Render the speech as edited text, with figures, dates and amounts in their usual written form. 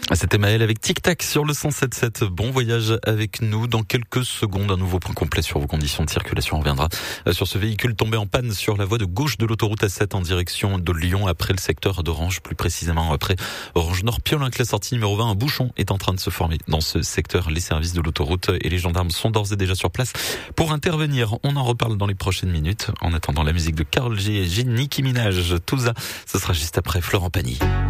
C'était Maël avec Tic Tac sur le 107.7. Bon voyage avec nous. Dans quelques secondes, un nouveau point complet sur vos conditions de circulation. On reviendra sur ce véhicule tombé en panne sur la voie de gauche de l'autoroute A7 en direction de Lyon après le secteur d'Orange, plus précisément après Orange Nord Piolenc, la sortie numéro 20. Un bouchon est en train de se former dans ce secteur. Les services de l'autoroute et les gendarmes sont d'ores et déjà sur place pour intervenir. On en reparle dans les prochaines minutes. En attendant, la musique de Karol G et Nicki Minaj, tout ça, ce sera juste après Florent Pagny.